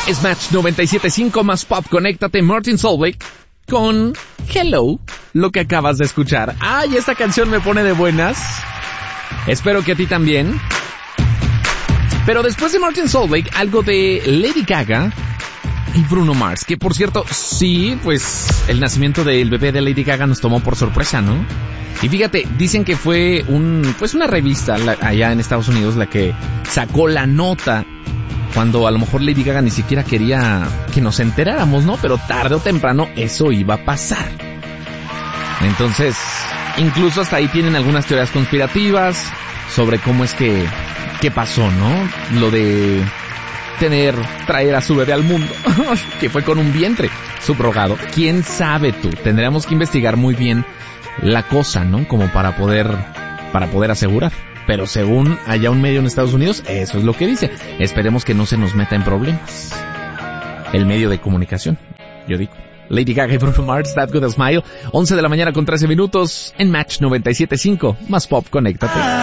Es Match 97.5 más pop. Conéctate, Martin Solveig con Hello, lo que acabas de escuchar. Ay, esta canción me pone de buenas. Espero que a ti también. Pero después de Martin Solveig, algo de Lady Gaga y Bruno Mars, que por cierto, sí, pues el nacimiento del bebé de Lady Gaga nos tomó por sorpresa, ¿no? Y fíjate, dicen que fue una revista allá en Estados Unidos la que sacó la nota cuando a lo mejor Lady Gaga ni siquiera quería que nos enteráramos, ¿no? Pero tarde o temprano eso iba a pasar. Entonces, incluso hasta ahí tienen algunas teorías conspirativas sobre cómo es que pasó, ¿no? Lo de traer a su bebé al mundo, que fue con un vientre subrogado. ¿Quién sabe tú? Tendríamos que investigar muy bien la cosa, ¿no? Como para poder asegurar. Pero según allá un medio en Estados Unidos, eso es lo que dice. Esperemos que no se nos meta en problemas el medio de comunicación, yo digo. Lady Gaga y Bruno Mars, That Good a Smile. 11 de la mañana con 13 minutos en Match 97.5. Más pop, conéctate.